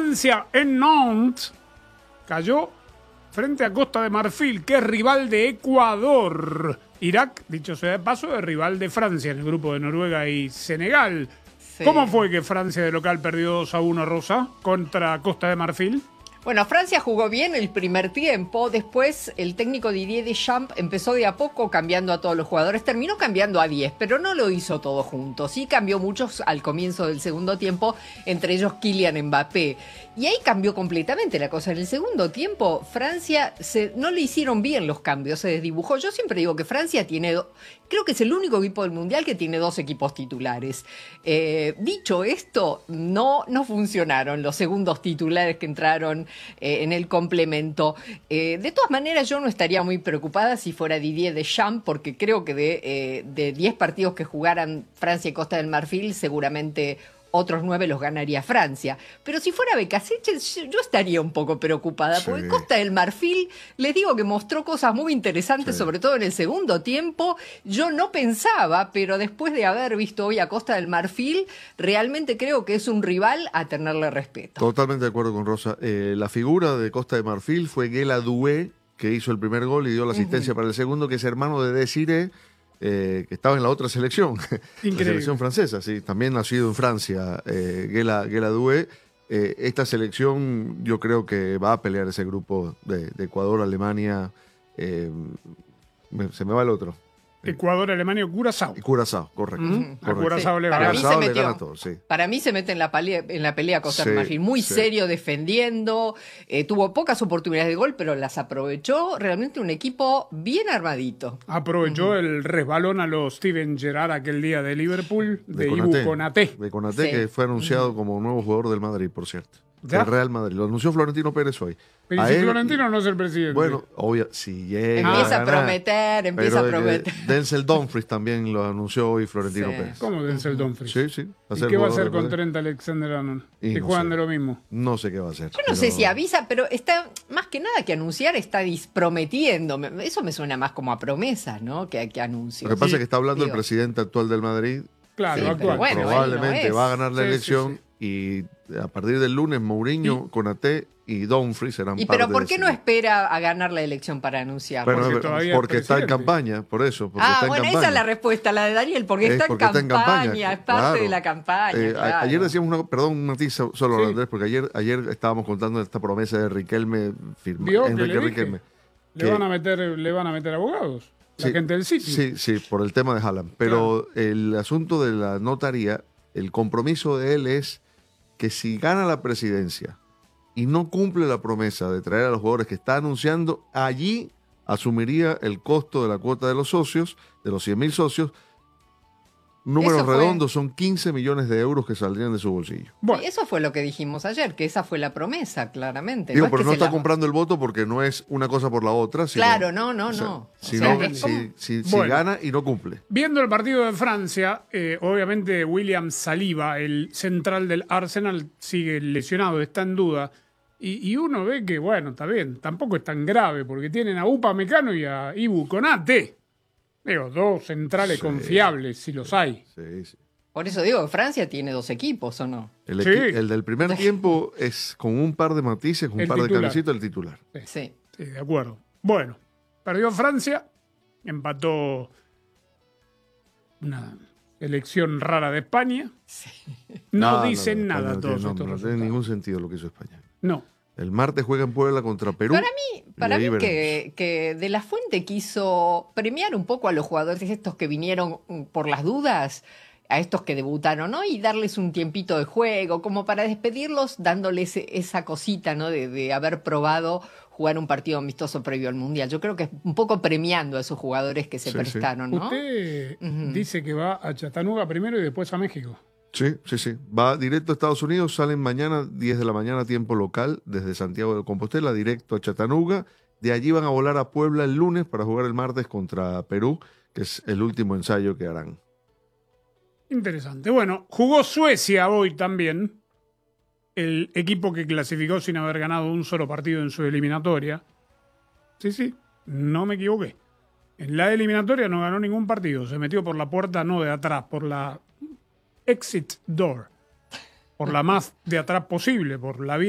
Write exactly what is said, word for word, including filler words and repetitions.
Francia en Nantes cayó frente a Costa de Marfil, que es rival de Ecuador. Irak, dicho sea de paso, es rival de Francia en el grupo de Noruega y Senegal. Sí. ¿Cómo fue que Francia de local perdió dos a uno, Rosa, contra Costa de Marfil? Bueno, Francia jugó bien el primer tiempo, después el técnico Didier Deschamps empezó de a poco cambiando a todos los jugadores, terminó cambiando a diez, pero no lo hizo todo junto, sí cambió muchos al comienzo del segundo tiempo, entre ellos Kylian Mbappé, y ahí cambió completamente la cosa. En el segundo tiempo Francia se, no le hicieron bien los cambios, se desdibujó. Yo siempre digo que Francia tiene, do, creo que es el único equipo del Mundial que tiene dos equipos titulares. Eh, dicho esto, no, no funcionaron los segundos titulares que entraron Eh, en el complemento. Eh, de todas maneras, yo no estaría muy preocupada si fuera Didier Deschamps, porque creo que de, eh, de diez partidos que jugaran Francia y Costa del Marfil, seguramente otros nueve los ganaría Francia. Pero si fuera Becasseche, yo estaría un poco preocupada, sí. Porque Costa del Marfil, les digo que mostró cosas muy interesantes, sí. Sobre todo en el segundo tiempo. Yo no pensaba, pero después de haber visto hoy a Costa del Marfil, realmente creo que es un rival a tenerle respeto. Totalmente de acuerdo con Rosa. Eh, la figura de Costa de Marfil fue Guela Doué, que hizo el primer gol y dio la asistencia uh-huh. para el segundo, que es hermano de Desiré, Eh, que estaba en la otra selección, la selección francesa, sí, también nacido en Francia, eh, Guela, Guela Doué. Eh, esta selección yo creo que va a pelear ese grupo de, de Ecuador, Alemania, eh, me, se me va el otro. Ecuador, Alemania, Curazao. Curazao, correcto. Mm-hmm. correcto. A Curazao sí. le para, gana. mí se Curazao metió, le gana todo, sí. Para mí se mete en la pelea, en la pelea Costa del sí, Marfil. Muy sí. serio defendiendo. Eh, tuvo pocas oportunidades de gol, pero las aprovechó. Realmente un equipo bien armadito. Aprovechó uh-huh. el resbalón a los Steven Gerrard aquel día de Liverpool, de, de Ibu Konaté. De Konaté, sí. que fue anunciado uh-huh. como nuevo jugador del Madrid, por cierto. ¿Ya? El Real Madrid. Lo anunció Florentino Pérez hoy. Pero si él, Florentino no es el presidente. Bueno, obvio, si llega Empieza a, a prometer, empieza pero, a prometer. Eh, Denzel Dumfries también lo anunció hoy Florentino sí. Pérez. ¿Cómo Denzel Dumfries? Sí, sí. ¿Y qué va a hacer con Trent Alexander-Arnold? ¿Que no juegan sé. de lo mismo? No sé qué va a hacer. Yo no pero... sé si avisa, pero está más que nada que anunciar, está prometiendo. Eso me suena más como a promesas, ¿no? Que, que anuncios. Lo que pasa sí. es que está hablando Digo. el presidente actual del Madrid. Claro, sí, actual. Bueno, probablemente no va a ganar la sí, elección. Sí, sí. Y a partir del lunes, Mourinho, ¿Y? Konaté y Dumfries serán ¿Y parte pero por qué de no espera a ganar la elección para anunciar? Bueno, porque porque, todavía porque es está en presidente. campaña, por eso. Porque ah, está en bueno, campaña. esa es la respuesta, la de Daniel, porque, es está, porque en está en campaña, campaña, es parte claro. de la campaña. Eh, claro. Ayer decíamos, una, perdón, un matiz solo, sí. Andrés, porque ayer, ayer estábamos contando esta promesa de Riquelme, firma, ¿Vio que Enrique le Riquelme. Le, que, van a meter, le van a meter abogados, la sí, gente del City. Sí, sí, por el tema de Haaland. Pero claro. el asunto de la notaría, el compromiso de él es que si gana la presidencia y no cumple la promesa de traer a los jugadores que está anunciando, allí asumiría el costo de la cuota de los socios, de los cien mil socios. Números redondos, son quince millones de euros que saldrían de su bolsillo. Bueno. Eso fue lo que dijimos ayer, que esa fue la promesa, claramente. Digo, no pero es no está la... comprando el voto porque no es una cosa por la otra. Sino, claro, no, no, o sea, no. Sino, o sea, si, si, si bueno, gana y no cumple. Viendo el partido de Francia, eh, obviamente William Saliba, el central del Arsenal, sigue lesionado, está en duda. Y, y uno ve que, bueno, está bien, tampoco es tan grave, porque tienen a Upamecano y a Ibu Konaté. Digo, dos centrales sí. confiables, si los hay. Sí, sí. Por eso digo, Francia tiene dos equipos, ¿o no? El, equi- sí. el del primer tiempo es con un par de matices, con un el par titular. de cambiecitos, el titular. Sí. Sí. sí, de acuerdo. Bueno, perdió Francia, empató una elección rara de España. Sí. No, no dicen no, no, nada no, todos no, estos no, no tiene ningún sentido lo que hizo España. No. El martes juega en Puebla contra Perú. Para mí, para mí que, que De La Fuente quiso premiar un poco a los jugadores estos que vinieron por las dudas, a estos que debutaron, ¿no? Y darles un tiempito de juego, como para despedirlos, dándoles esa cosita, ¿no? De, de haber probado jugar un partido amistoso previo al Mundial. Yo creo que es un poco premiando a esos jugadores que se sí, prestaron, sí. ¿no? Usted uh-huh. dice que va a Chattanooga primero y después a México. Sí, sí, sí. Va directo a Estados Unidos, salen mañana, diez de la mañana, tiempo local, desde Santiago de Compostela, directo a Chattanooga. De allí van a volar a Puebla el lunes para jugar el martes contra Perú, que es el último ensayo que harán. Interesante. Bueno, jugó Suecia hoy también, el equipo que clasificó sin haber ganado un solo partido en su eliminatoria. Sí, sí, no me equivoqué. En la eliminatoria no ganó ningún partido, se metió por la puerta no de atrás, por la exit door, por la más de atrás posible, por la vía